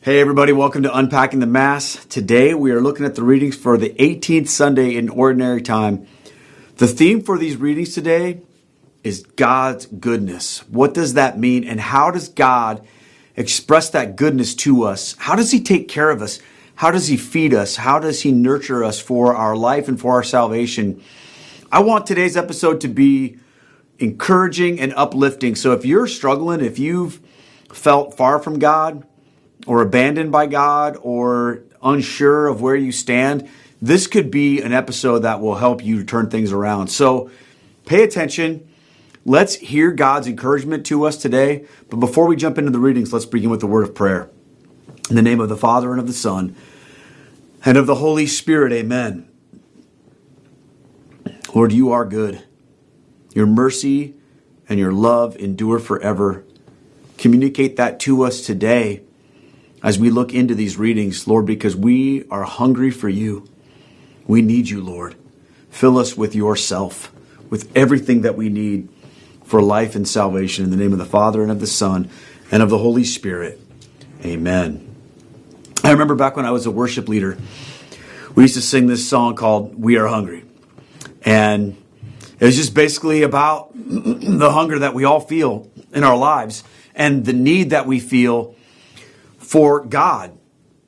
Hey everybody, welcome to Unpacking the Mass. Today we are looking at the readings for the 18th Sunday in Ordinary Time. The theme for these readings today is God's goodness. What does that mean, and how does God express that goodness to us? How does He take care of us? How does He feed us? How does He nurture us for our life and for our salvation? I want today's episode to be encouraging and uplifting. So if you're struggling, if you've felt far from God, or abandoned by God, or unsure of where you stand, this could be an episode that will help you turn things around. So pay attention. Let's hear God's encouragement to us today. But before we jump into the readings, let's begin with the word of prayer. In the name of the Father, and of the Son, and of the Holy Spirit, amen. Lord, you are good. Your mercy and your love endure forever. Communicate that to us today as we look into these readings, Lord, because we are hungry for you. We need you, Lord. Fill us with yourself, with everything that we need for life and salvation. In the name of the Father, and of the Son, and of the Holy Spirit. Amen. I remember back when I was a worship leader, we used to sing this song called We Are Hungry. And it was just basically about the hunger that we all feel in our lives and the need that we feel for God.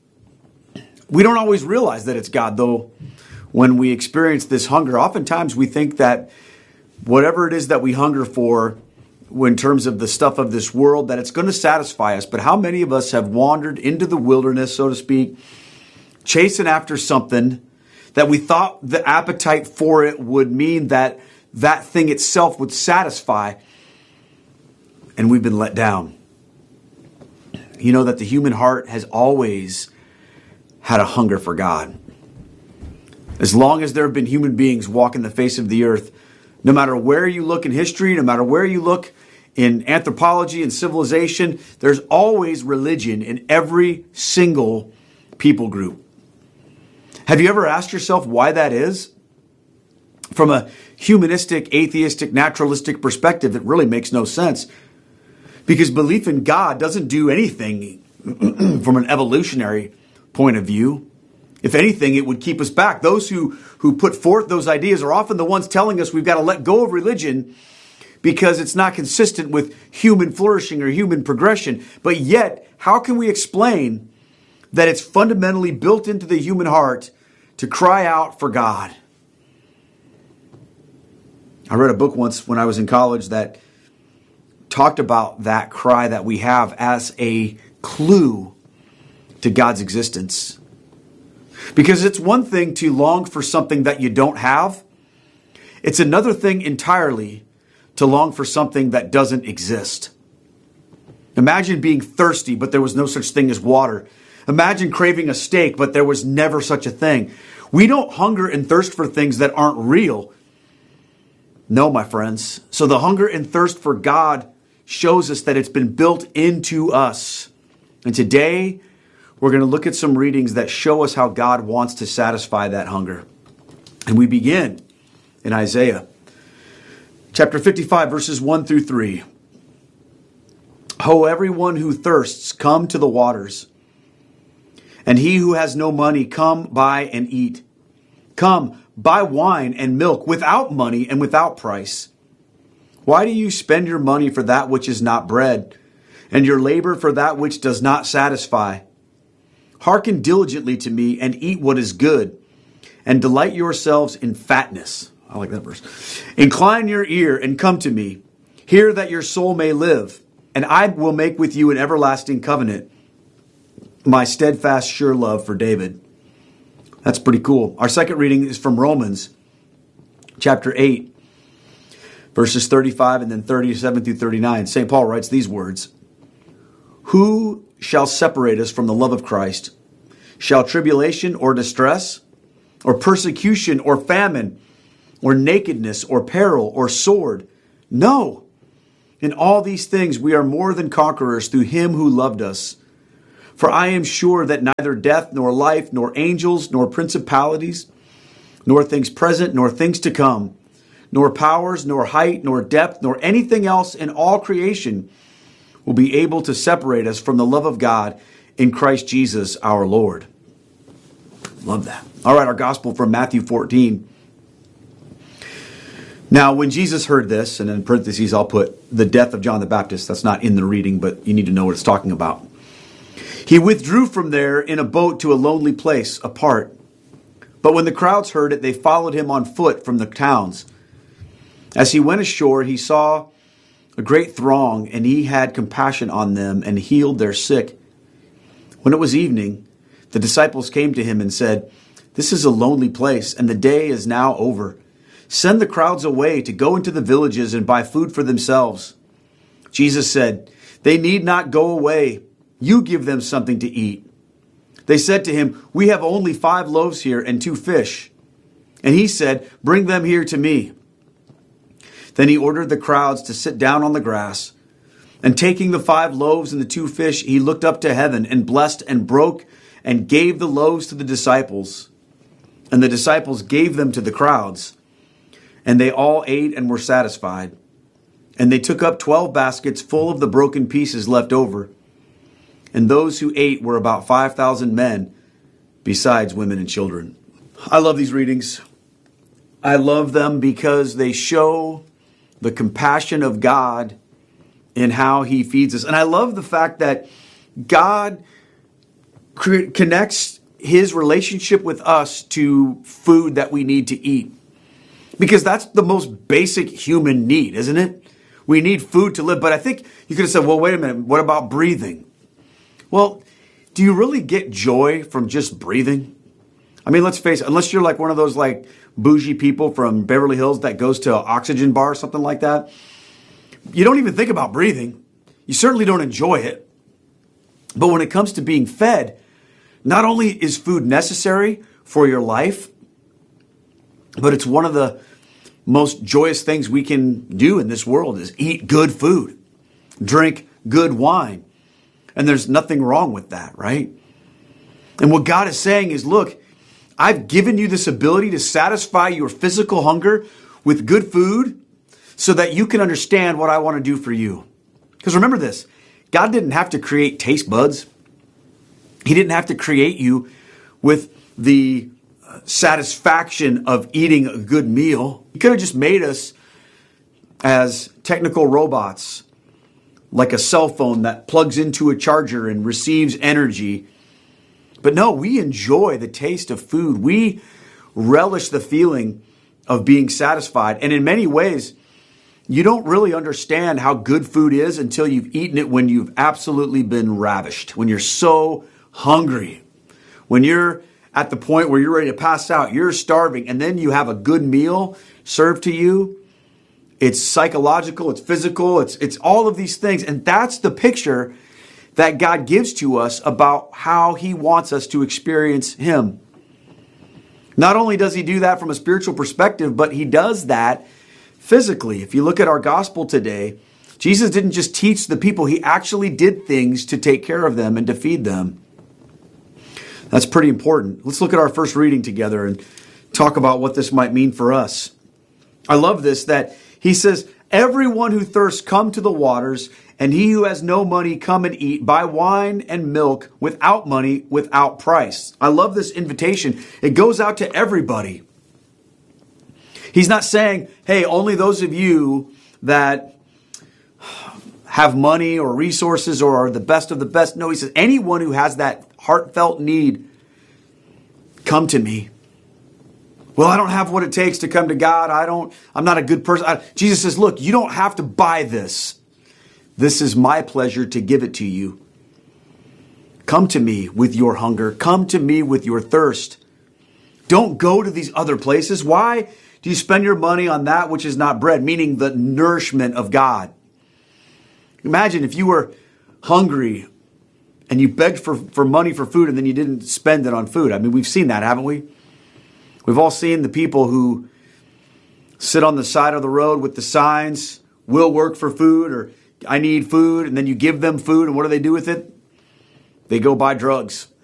We don't always realize that it's God, though. When we experience this hunger, oftentimes we think that whatever it is that we hunger for, in terms of the stuff of this world, that it's going to satisfy us. But how many of us have wandered into the wilderness, so to speak, chasing after something that we thought the appetite for it would mean that that thing itself would satisfy, and we've been let down? You know that the human heart has always had a hunger for God. As long as there have been human beings walking the face of the earth, no matter where you look in history, no matter where you look in anthropology and civilization, there's always religion in every single people group. Have you ever asked yourself why that is? From a humanistic, atheistic, naturalistic perspective, it really makes no sense. Because belief in God doesn't do anything from an evolutionary point of view. If anything, it would keep us back. Those who put forth those ideas are often the ones telling us we've got to let go of religion because it's not consistent with human flourishing or human progression. But yet, how can we explain that it's fundamentally built into the human heart to cry out for God? I read a book once when I was in college that talked about that cry that we have as a clue to God's existence. Because it's one thing to long for something that you don't have. It's another thing entirely to long for something that doesn't exist. Imagine being thirsty, but there was no such thing as water. Imagine craving a steak, but there was never such a thing. We don't hunger and thirst for things that aren't real. No, my friends. So the hunger and thirst for God shows us that it's been built into us. And today, we're going to look at some readings that show us how God wants to satisfy that hunger. And we begin in Isaiah chapter 55, verses 1 through 3. Ho, everyone who thirsts, come to the waters. And he who has no money, come buy and eat. Come, buy wine and milk without money and without price. Why do you spend your money for that which is not bread, and your labor for that which does not satisfy? Hearken diligently to me and eat what is good, and delight yourselves in fatness. I like that verse. Incline your ear and come to me. Hear that your soul may live, and I will make with you an everlasting covenant, my steadfast, sure love for David. That's pretty cool. Our second reading is from Romans chapter 8. Verses 35 and then 37 through 39. St. Paul writes these words. Who shall separate us from the love of Christ? Shall tribulation or distress, or persecution or famine, or nakedness or peril or sword? No. In all these things we are more than conquerors through him who loved us. For I am sure that neither death nor life, nor angels, nor principalities, nor things present, nor things to come, nor powers, nor height, nor depth, nor anything else in all creation will be able to separate us from the love of God in Christ Jesus our Lord. Love that. All right, our gospel from Matthew 14. Now, when Jesus heard this, and in parentheses I'll put the death of John the Baptist. That's not in the reading, but you need to know what it's talking about. He withdrew from there in a boat to a lonely place apart. But when the crowds heard it, they followed him on foot from the towns. As he went ashore, he saw a great throng, and he had compassion on them and healed their sick. When it was evening, the disciples came to him and said, "This is a lonely place, and the day is now over. Send the crowds away to go into the villages and buy food for themselves." Jesus said, "They need not go away. You give them something to eat." They said to him, "We have only 5 loaves here and 2 fish." And he said, "Bring them here to me." Then he ordered the crowds to sit down on the grass. And taking the 5 loaves and the 2 fish, he looked up to heaven and blessed and broke and gave the loaves to the disciples. And the disciples gave them to the crowds. And they all ate and were satisfied. And they took up 12 baskets full of the broken pieces left over. And those who ate were about 5,000 men, besides women and children. I love these readings. I love them because they show the compassion of God in how he feeds us. And I love the fact that God connects his relationship with us to food that we need to eat. Because that's the most basic human need, isn't it? We need food to live. But I think you could have said, well, wait a minute, what about breathing? Well, do you really get joy from just breathing? I mean, let's face it, unless you're like one of those like bougie people from Beverly Hills that goes to an oxygen bar or something like that, you don't even think about breathing. You certainly don't enjoy it. But when it comes to being fed, not only is food necessary for your life, but it's one of the most joyous things we can do in this world is eat good food, drink good wine. And there's nothing wrong with that, right? And what God is saying is, look, I've given you this ability to satisfy your physical hunger with good food so that you can understand what I want to do for you. Because remember this, God didn't have to create taste buds. He didn't have to create you with the satisfaction of eating a good meal. He could have just made us as technical robots, like a cell phone that plugs into a charger and receives energy. But no, we enjoy the taste of food. We relish the feeling of being satisfied. And in many ways, you don't really understand how good food is until you've eaten it when you've absolutely been ravished, when you're so hungry, when you're at the point where you're ready to pass out, you're starving, and then you have a good meal served to you. It's psychological, it's physical, it's all of these things. And that's the picture that God gives to us about how he wants us to experience him. Not only does he do that from a spiritual perspective, but he does that physically. If you look at our gospel today, Jesus didn't just teach the people, he actually did things to take care of them and to feed them. That's pretty important. Let's look at our first reading together and talk about what this might mean for us. I love this, that he says, "Everyone who thirsts, come to the waters, and he who has no money, come and eat. Buy wine and milk without money, without price." I love this invitation. It goes out to everybody. He's not saying, hey, only those of you that have money or resources or are the best of the best. No, he says, anyone who has that heartfelt need, come to me. Well, I don't have what it takes to come to God. I'm not a good person. Jesus says, look, you don't have to buy this. This is my pleasure to give it to you. Come to me with your hunger. Come to me with your thirst. Don't go to these other places. Why do you spend your money on that which is not bread, meaning the nourishment of God? Imagine if you were hungry and you begged for money for food and then you didn't spend it on food. I mean, we've seen that, haven't we? We've all seen the people who sit on the side of the road with the signs, "Will work for food," or "I need food," and then you give them food, and what do they do with it? They go buy drugs.